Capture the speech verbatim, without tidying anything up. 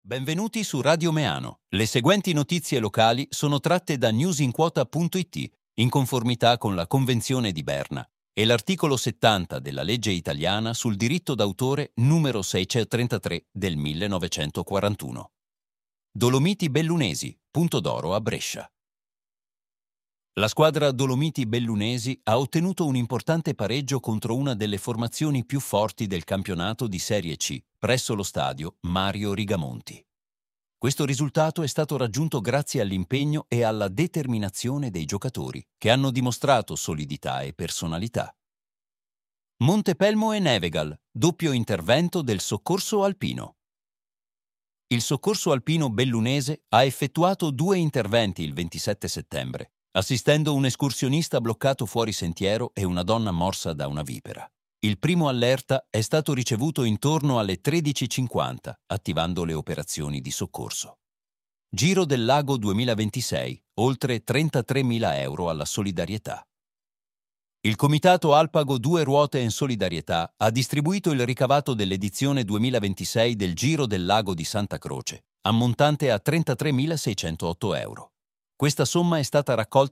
Benvenuti su Radio Meano. Le seguenti notizie locali sono tratte da newsinquota punto it, in conformità con la Convenzione di Berna e l'articolo settanta della legge italiana sul diritto d'autore numero seicentotrentatré del millenovecentoquarantuno. Dolomiti Bellunesi, Punto d'Oro a Brescia. La squadra Dolomiti Bellunesi ha ottenuto un importante pareggio contro una delle formazioni più forti del campionato di Serie C, presso lo stadio Mario Rigamonti. Questo risultato è stato raggiunto grazie all'impegno e alla determinazione dei giocatori, che hanno dimostrato solidità e personalità. Montepelmo e Nevegal, doppio intervento del soccorso alpino. Il soccorso alpino bellunese ha effettuato due interventi il ventisette settembre, assistendo un escursionista bloccato fuori sentiero e una donna morsa da una vipera. Il primo allerta è stato ricevuto intorno alle tredici e cinquanta, attivando le operazioni di soccorso. Giro del Lago duemilaventisei, oltre trentatremila euro alla solidarietà. Il Comitato Alpago Due Ruote in Solidarietà ha distribuito il ricavato dell'edizione duemilaventisei del Giro del Lago di Santa Croce, ammontante a trentatremilaseicentootto euro. Questa somma è stata raccolta